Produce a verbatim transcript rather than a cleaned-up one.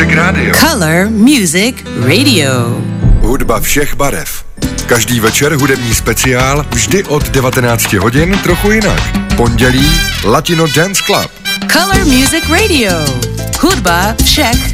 Music Radio. Color Music Radio. Hudba všech barev. Každý večer hudební speciál, vždy od devatenáct hodin, trochu jinak. Pondělí Latino Dance Club. Color Music Radio. Hudba všech